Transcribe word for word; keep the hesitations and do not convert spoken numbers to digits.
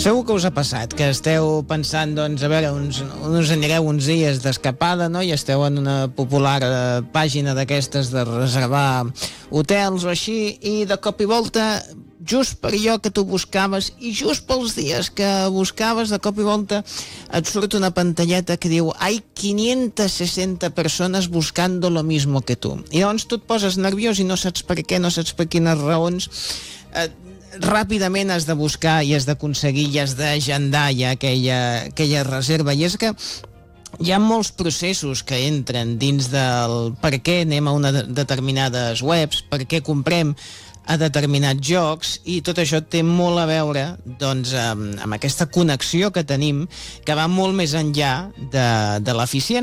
Segur que us ha passat, que esteu pensant, doncs, a veure, uns, uns anireu uns dies d'escapada, no?, i esteu en una popular eh, pàgina d'aquestes de reservar hotels o així, i de cop i volta, just per allò que tu buscaves i just pels dies que buscaves, de cop i volta et surt una pantalleta que diu «Hay quinientas sesenta personas buscando lo mismo que tu». I llavors tu et poses nerviós i no saps per què, no saps per quines raons. Eh, ràpidament has de buscar i has d'aconseguir i has d'agendar ja aquella, aquella reserva. I és que hi ha molts processos que entren dins del per què anem a una de determinades webs, per què comprem a determinats jocs, i tot això té molt a veure, doncs, amb, amb aquesta connexió que tenim, que va molt més enllà de, de l'eficiència.